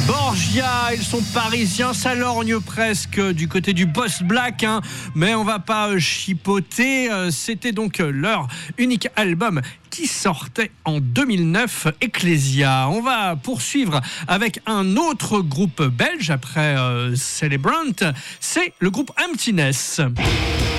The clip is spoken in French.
Borgia, ils sont parisiens, ça lorgne presque du côté du Boss Black, mais on va pas chipoter. C'était donc leur unique album qui sortait en 2009, Ecclesia. On va poursuivre avec un autre groupe belge après Celebrant, c'est le groupe Emptiness.